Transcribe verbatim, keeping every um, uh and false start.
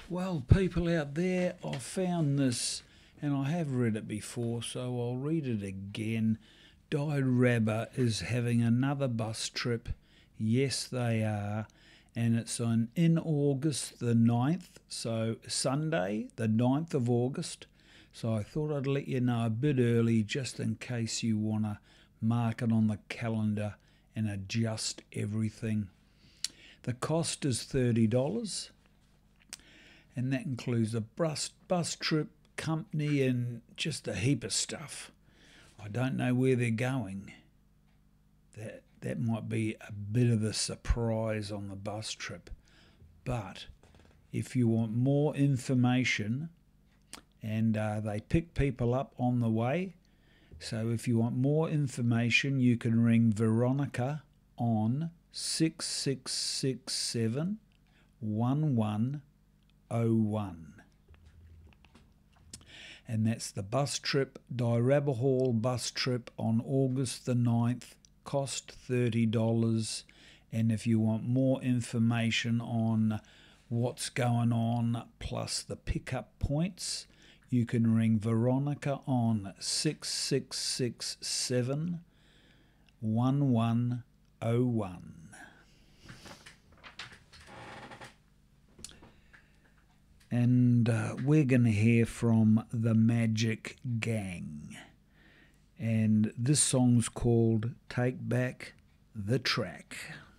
Well, people out there, I found this, and I have read it before, so I'll read it again. Dirabba is having another bus trip. Yes, they are. And it's on in August the ninth, so Sunday, the ninth of August. So I thought I'd let you know a bit early just in case you want to mark it on the calendar and adjust everything. The cost is thirty dollars, and that includes a bus, bus trip, company, and just a heap of stuff. I don't know where they're going. That that might be a bit of a surprise on the bus trip. But if you want more information, and uh, they pick people up on the way, so if you want more information, you can ring Veronica on six six six seven, one one zero one. And that's the bus trip, Dirabba Hall bus trip on August the ninth, cost thirty dollars. And if you want more information on what's going on plus the pickup points, you can ring Veronica on six six six seven, one one zero one. And uh, we're going to hear from the Magic Gang. And this song's called Take Back the Track.